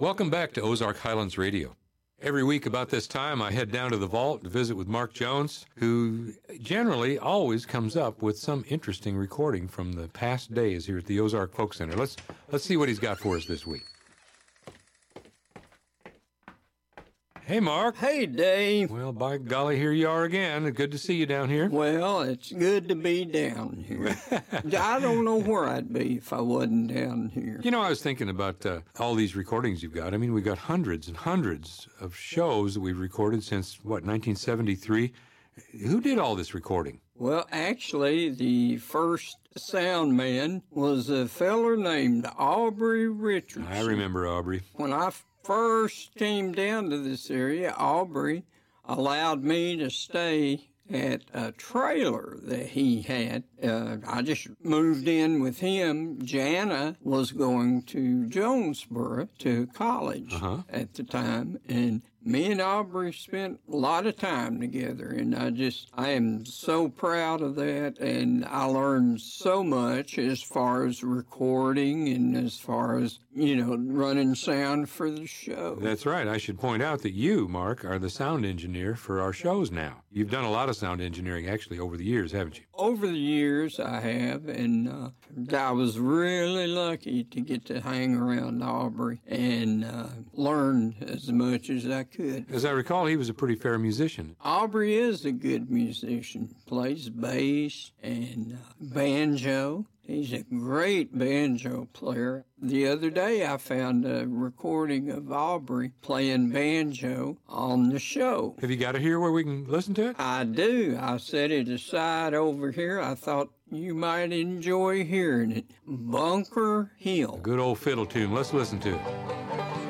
Welcome back to Ozark Highlands Radio. Every week about this time, I head down to the vault to visit with Mark Jones, who generally always comes up with some interesting recording from the past days here at the Ozark Folk Center. Let's see what he's got for us this week. Hey, Mark. Hey, Dave. Well, by golly, here you are again. Good to see you down here. Well, it's good to be down here. I don't know where I'd be if I wasn't down here. You know, I was thinking about all these recordings you've got. I mean, we've got hundreds and hundreds of shows that we've recorded since, 1973. Who did all this recording? Well, actually, the first sound man was a feller named Aubrey Richardson. I remember Aubrey. When I first came down to this area, Aubrey allowed me to stay at a trailer that he had. I just moved in with him. Jana was going to Jonesboro to college at the time, and me and Aubrey spent a lot of time together, and I am so proud of that, and I learned so much as far as recording and as far as, running sound for the show. That's right. I should point out that you, Mark, are the sound engineer for our shows now. You've done a lot of sound engineering, actually, over the years, haven't you? Over the years, I have, and I was really lucky to get to hang around Aubrey and learn as much as I could. As I recall, he was a pretty fair musician. Aubrey is a good musician, plays bass and banjo. He's a great banjo player. The other day, I found a recording of Aubrey playing banjo on the show. Have you got it here where we can listen to it? I do. I set it aside over here. I thought you might enjoy hearing it. Bunker Hill. A good old fiddle tune. Let's listen to it.